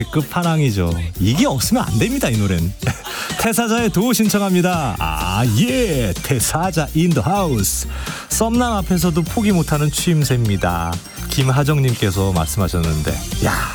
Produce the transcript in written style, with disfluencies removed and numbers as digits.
끝판왕이죠. 이게 없으면 안 됩니다, 이 노래는. 태사자의 도 신청합니다. 아, 예, 태사자 인 더 하우스. 썸남 앞에서도 포기 못하는 추임새입니다. 김하정님께서 말씀하셨는데, 야,